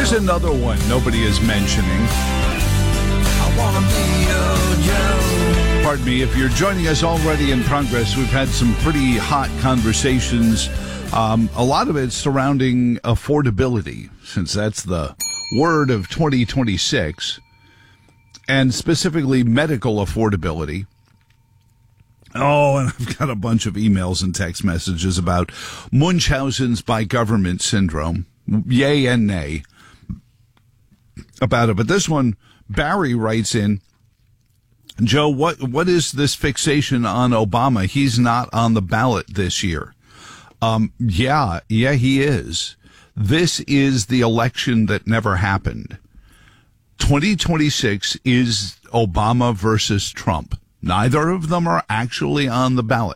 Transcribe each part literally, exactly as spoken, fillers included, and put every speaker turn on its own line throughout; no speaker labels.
Here's another one nobody is mentioning.
I wanna be your Joe.
Pardon me, if you're joining us already in progress, we've had some pretty hot conversations. Um, a lot of it surrounding affordability, since that's the word of twenty twenty-six, and specifically medical affordability. Oh, and I've got a bunch of emails and text messages about Munchausen's by government syndrome. Yay and nay about it. But this one, Barry writes in, Joe, what what is this fixation on Obama? He's not on the ballot this year. Um, yeah, yeah, he is. This is the election that never happened. twenty twenty-six is Obama versus Trump. Neither of them are actually on the ballot.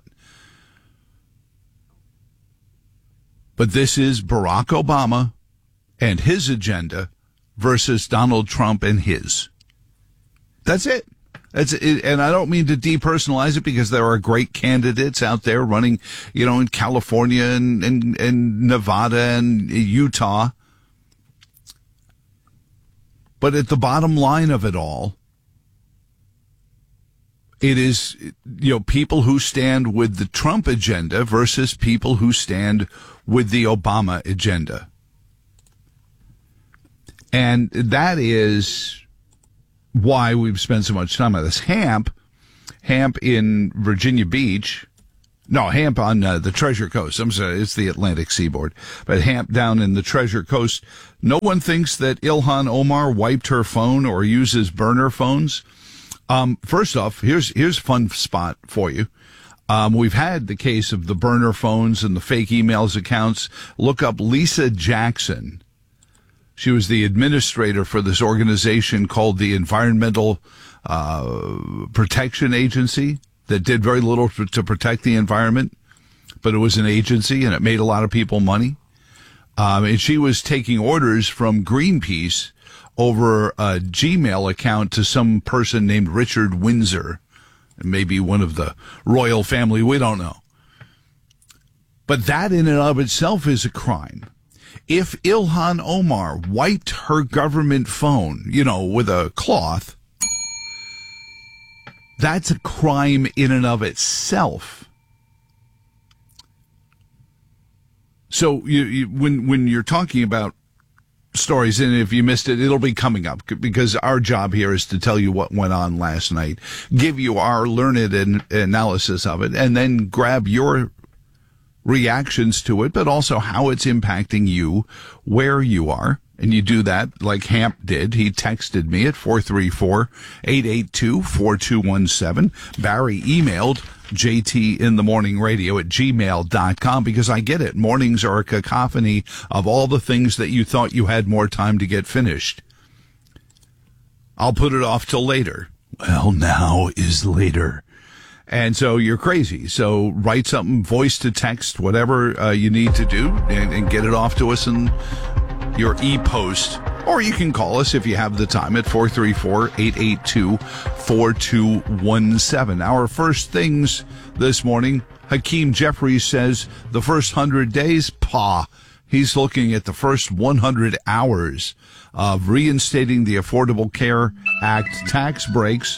But this is Barack Obama and his agenda versus Donald Trump and his. That's it. That's it. And I don't mean to depersonalize it, because there are great candidates out there running, you know, in California and, and, and Nevada and Utah. But at the bottom line of it all, it is, you know, people who stand with the Trump agenda versus people who stand with the Obama agenda. And that is why we've spent so much time on this. Hamp, Hamp in Virginia Beach, no, Hamp on uh, the Treasure Coast. I'm sorry, it's the Atlantic seaboard. But Hamp down in the Treasure Coast, no one thinks that Ilhan Omar wiped her phone or uses burner phones. Um, first off, here's here's a fun spot for you. Um, we've had the case of the burner phones and the fake emails accounts. Look up Lisa Jackson. She was the administrator for this organization called the Environmental uh, Protection Agency that did very little to, to protect the environment, but it was an agency and it made a lot of people money. Um, and she was taking orders from Greenpeace over a Gmail account to some person named Richard Windsor, maybe one of the royal family, we don't know. But that in and of itself is a crime. If Ilhan Omar wiped her government phone, you know, with a cloth, that's a crime in and of itself. So you, you, when when you're talking about stories, and if you missed it, it'll be coming up, because our job here is to tell you what went on last night, give you our learned an- analysis of it, and then grab your reactions to it, but also how it's impacting you where you are. And you do that like Hamp did. He texted me at four three four, eight eight two, four two one seven. Barry emailed J T in the morning radio at gmail dot com, because I get it. Mornings are a cacophony of all the things that you thought you had more time to get finished. I'll put it off till later. Well, now is later. And so you're crazy. So write something, voice to text, whatever uh, you need to do, and, and get it off to us in your e-post. Or you can call us if you have the time at four three four, eight eight two, four two one seven. Our first things this morning, Hakeem Jeffries says the first hundred days, pa. He's looking at the first one hundred hours of reinstating the Affordable Care Act tax breaks,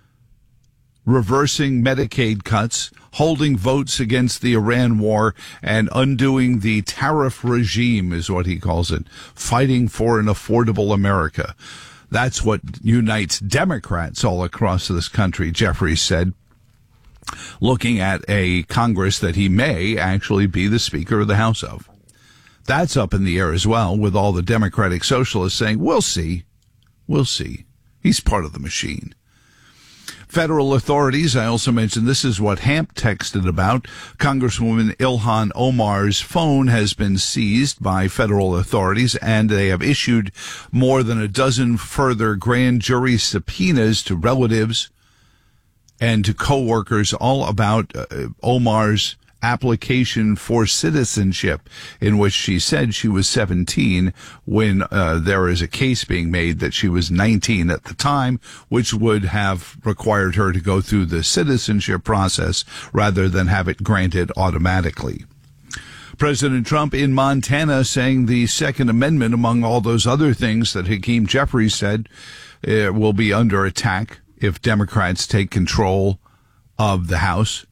reversing Medicaid cuts, holding votes against the Iran war, and undoing the tariff regime is what he calls it, fighting for an affordable America. That's what unites Democrats all across this country, Jeffries said, looking at a Congress that he may actually be the Speaker of the House of. That's up in the air as well, with all the Democratic socialists saying, we'll see, we'll see. He's part of the machine. Federal authorities, I also mentioned, this is what Hamp texted about. Congresswoman Ilhan Omar's phone has been seized by federal authorities, and they have issued more than a dozen further grand jury subpoenas to relatives and to co-workers, all about uh, Omar's application for citizenship, in which she said she was seventeen when uh, there is a case being made that she was nineteen at the time, which would have required her to go through the citizenship process rather than have it granted automatically. President Trump in Montana saying the Second Amendment, among all those other things that Hakeem Jeffries said, uh, will be under attack if Democrats take control of the House.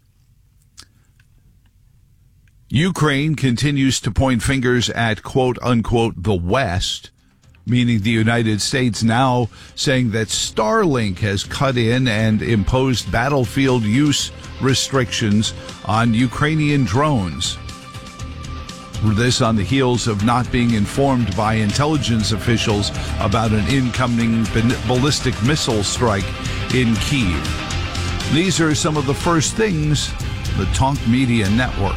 Ukraine continues to point fingers at, quote unquote, the West, meaning the United States, now saying that Starlink has cut in and imposed battlefield use restrictions on Ukrainian drones. This on the heels of not being informed by intelligence officials about an incoming ballistic missile strike in Kyiv. These are some of the first things the Talk Media Network.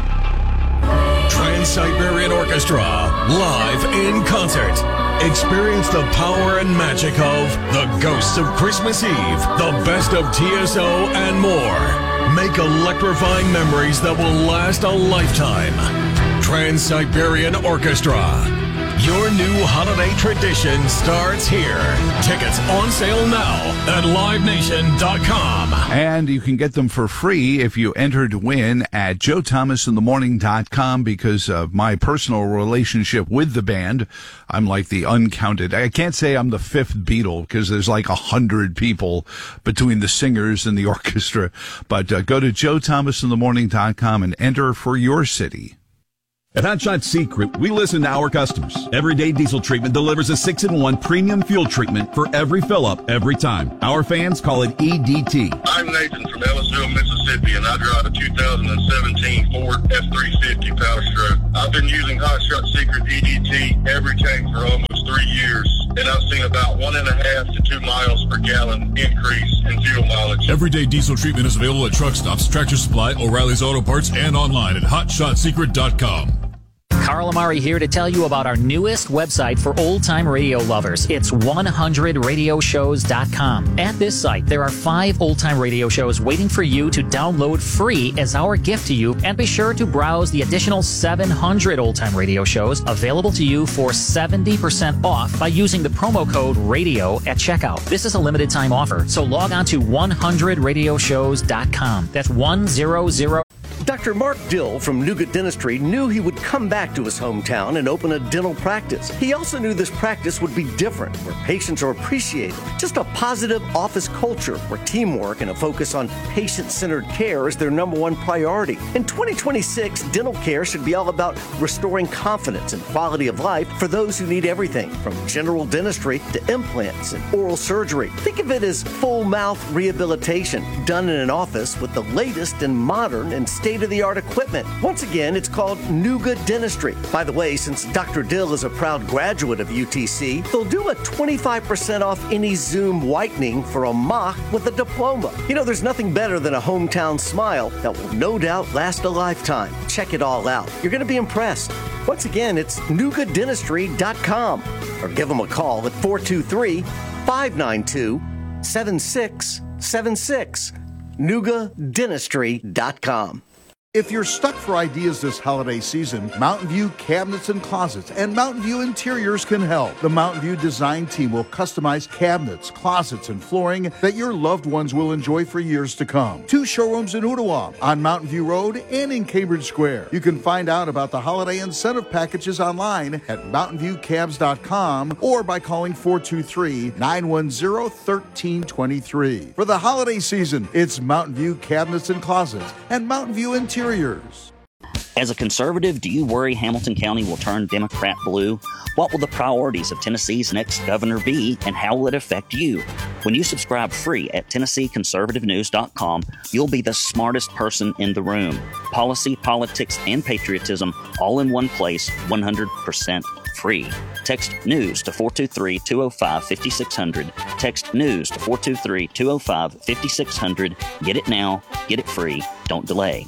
Trans-Siberian Orchestra, live in concert. Experience the power and magic of The Ghosts of Christmas Eve, the best of T S O, and more. Make electrifying memories that will last a lifetime. Trans-Siberian Orchestra. Your new holiday tradition starts here. Tickets on sale now at live nation dot com.
And you can get them for free if you enter to win at joe thomas in the morning dot com. Because of my personal relationship with the band, I'm like the uncounted. I can't say I'm the fifth Beatle because there's like a hundred people between the singers and the orchestra. But uh, go to joe thomas in the morning dot com and enter for your city.
At Hot Shot Secret, we listen to our customers. Everyday Diesel Treatment delivers a six in one premium fuel treatment for every fill-up, every time. Our fans call it E D T.
I'm Nathan from Ellisville, Mississippi, and I drive a two thousand seventeen Ford F three fifty Power Stroke. I've been using Hot Shot Secret E D T every tank for almost three years, and I've seen about one and a half to two miles per gallon increase in fuel mileage.
Everyday Diesel Treatment is available at truck stops, Tractor Supply, O'Reilly's Auto Parts, and online at hot shot secret dot com.
Carl Amari here to tell you about our newest website for old-time radio lovers. It's one hundred radio shows dot com. At this site, there are five old-time radio shows waiting for you to download free as our gift to you, and be sure to browse the additional seven hundred old-time radio shows available to you for seventy percent off by using the promo code RADIO at checkout. This is a limited-time offer, so log on to one hundred radio shows dot com. That's one hundred.
Doctor Mark Dill from Nougat Dentistry knew he would come back to his hometown and open a dental practice. He also knew this practice would be different, where patients are appreciated. Just a positive office culture where teamwork and a focus on patient-centered care is their number one priority. In twenty twenty-six, dental care should be all about restoring confidence and quality of life for those who need everything from general dentistry to implants and oral surgery. Think of it as full mouth rehabilitation done in an office with the latest and modern and state-of-the-art equipment. Once again, it's called Nougat Dentistry. By the way, since Doctor Dill is a proud graduate of U T C, they'll do a twenty-five percent off any Zoom whitening for a mock with a diploma. You know, there's nothing better than a hometown smile that will no doubt last a lifetime. Check it all out. You're going to be impressed. Once again, it's nougat dentistry dot com, or give them a call at four two three, five nine two, seven six seven six. nougat dentistry dot com.
If you're stuck for ideas this holiday season, Mountain View Cabinets and Closets and Mountain View Interiors can help. The Mountain View design team will customize cabinets, closets, and flooring that your loved ones will enjoy for years to come. Two showrooms in Ottawa, on Mountain View Road, and in Cambridge Square. You can find out about the holiday incentive packages online at mountain view cabs dot com or by calling four two three, nine one zero, one three two three. For the holiday season, it's Mountain View Cabinets and Closets and Mountain View Interiors.
As a conservative, do you worry Hamilton County will turn Democrat blue? What will the priorities of Tennessee's next governor be, and how will it affect you? When you subscribe free at tennessee conservative news dot com, you'll be the smartest person in the room. Policy, politics, and patriotism all in one place, one hundred percent free. Text NEWS to four two three, two zero five, five six zero zero. Text NEWS to four two three, two zero five, five six zero zero. Get it now. Get it free. Don't delay.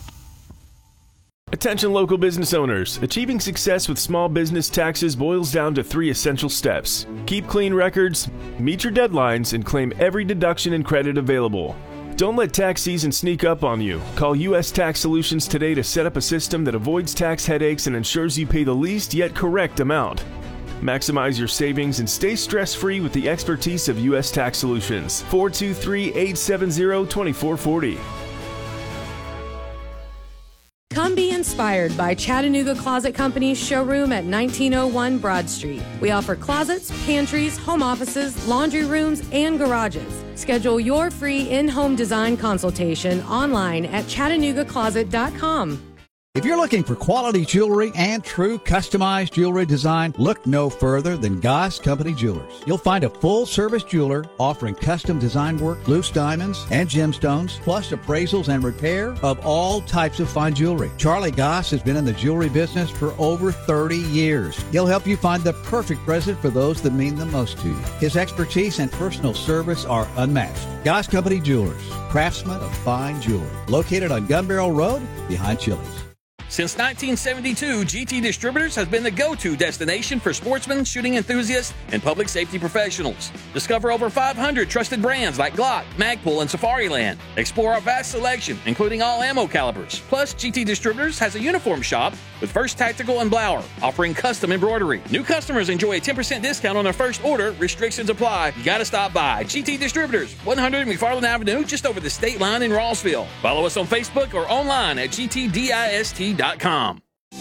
Attention local business owners. Achieving success with small business taxes boils down to three essential steps. Keep clean records, meet your deadlines, and claim every deduction and credit available. Don't let tax season sneak up on you. Call U S Tax Solutions today to set up a system that avoids tax headaches and ensures you pay the least yet correct amount. Maximize your savings and stay stress-free with the expertise of U S Tax Solutions. four two three, eight seven zero, two four four zero.
Come be inspired inspired by Chattanooga Closet Company's showroom at nineteen oh one Broad Street. We offer closets, pantries, home offices, laundry rooms, and garages. Schedule your free in-home design consultation online at chattanooga closet dot com.
If you're looking for quality jewelry and true customized jewelry design, look no further than Goss Company Jewelers. You'll find a full-service jeweler offering custom design work, loose diamonds, and gemstones, plus appraisals and repair of all types of fine jewelry. Charlie Goss has been in the jewelry business for over thirty years. He'll help you find the perfect present for those that mean the most to you. His expertise and personal service are unmatched. Goss Company Jewelers, craftsmen of fine jewelry. Located on Gun Barrel Road, behind Chili's.
Since nineteen seventy-two, G T Distributors has been the go-to destination for sportsmen, shooting enthusiasts, and public safety professionals. Discover over five hundred trusted brands like Glock, Magpul, and Safariland. Explore our vast selection, including all ammo calibers. Plus, G T Distributors has a uniform shop with First Tactical and Blower, offering custom embroidery. New customers enjoy a ten percent discount on their first order. Restrictions apply. You gotta stop by. G T Distributors, one hundred McFarland Avenue, just over the state line in Rossville. Follow us on Facebook or online at g t dist dot com.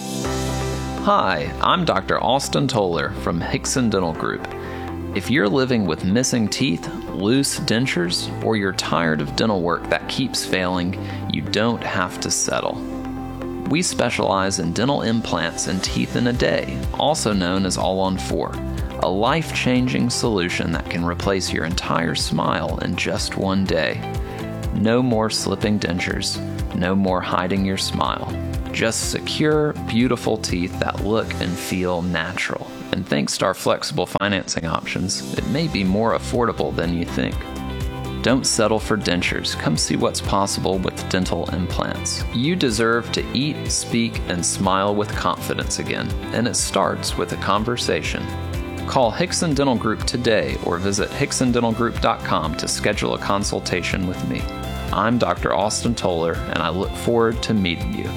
Hi, I'm Doctor Austin Toller from Hickson Dental Group. If you're living with missing teeth, loose dentures, or you're tired of dental work that keeps failing, you don't have to settle. We specialize in dental implants and teeth in a day, also known as All on Four, a life-changing solution that can replace your entire smile in just one day. No more slipping dentures, no more hiding your smile. Just secure, beautiful teeth that look and feel natural. And thanks to our flexible financing options, it may be more affordable than you think. Don't settle for dentures. Come see what's possible with dental implants. You deserve to eat, speak, and smile with confidence again, and it starts with a conversation. Call Hickson Dental Group today or visit hickson dental group dot com to schedule a consultation with me. I'm Doctor Austin Toller, and I look forward to meeting you.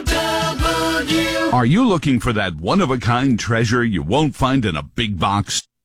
Are you looking for that one-of-a-kind treasure you won't find in a big box?